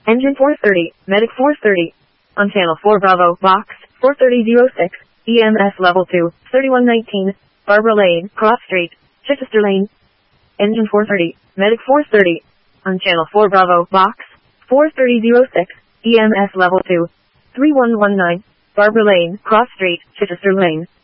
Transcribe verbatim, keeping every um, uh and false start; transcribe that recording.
Engine four thirty, Medic four thirty. On channel four Bravo, box, four thirty oh six, E M S level two, thirty-one nineteen, Barbara Lane, Cross Street, Chichester Lane. Engine four thirty, Medic four thirty. On channel four Bravo, box, four thirty oh six, E M S level two, three one one nine, Barbara Lane, Cross Street, Chichester Lane.